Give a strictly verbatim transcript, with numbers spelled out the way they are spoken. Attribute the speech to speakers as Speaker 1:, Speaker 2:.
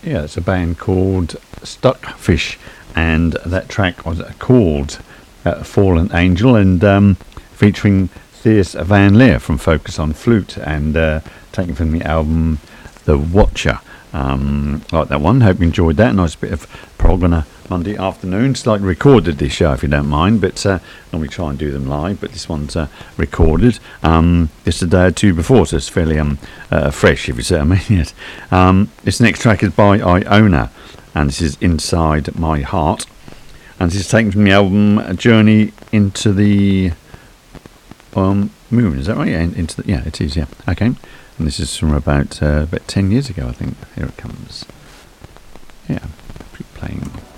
Speaker 1: Yeah, it's a band called Stuckfish, and that track was called uh, Fallen Angel, and um, featuring Theus Van Leer from Focus on Flute, and uh, taken from the album The Watcher. Um, like that one. Hope you enjoyed that. Nice bit of prog on a Monday afternoon. It's like recorded this show, if you don't mind, but uh, normally try and do them live, but this one's uh, recorded. Um, it's a day or two before, so it's fairly um, uh, fresh, if you say what I mean. Yes. Um, this next track is by Iona, and this is Inside My Heart, and this is taken from the album Journey into the um, Moon. Is that right? Yeah, into the, yeah, it is. Yeah. Okay. And this is from about uh, about ten years ago, I think. Here it comes. Yeah, keep playing.